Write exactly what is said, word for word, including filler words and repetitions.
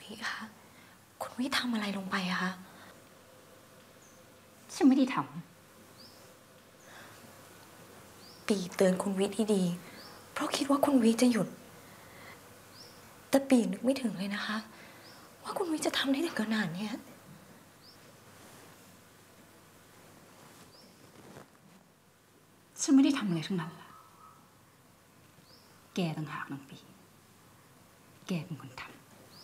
วิคะคุณวิทำอะไรลงไปอะคะฉันไม่ได้ทำปีเตือนคุณวิดีๆเพราะคิดว่าคุณวิจะหยุดแต่ปีนึกไม่ถึงเลยนะคะว่าคุณวิจะทำได้ถึงขนาดนี้ฉันไม่ได้ทำอะไรทั้งนั้นแหละแกต่างหากนางปีแกเป็นคนทำ